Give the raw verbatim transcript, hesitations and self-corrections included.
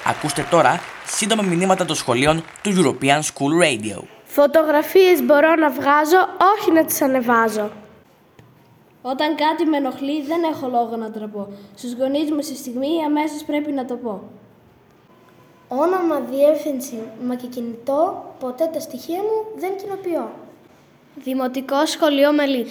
Ακούστε τώρα σύντομα μηνύματα των σχολείων του European School Radio. Φωτογραφίες μπορώ να βγάζω, όχι να τις ανεβάζω. Όταν κάτι με ενοχλεί, δεν έχω λόγο να τραπώ. Στους γονείς μου στη στιγμή αμέσως πρέπει να το πω. Όνομα, διεύθυνση, μα και κινητό, ποτέ τα στοιχεία μου δεν κοινοποιώ. Δημοτικό Σχολείο Μελίτη.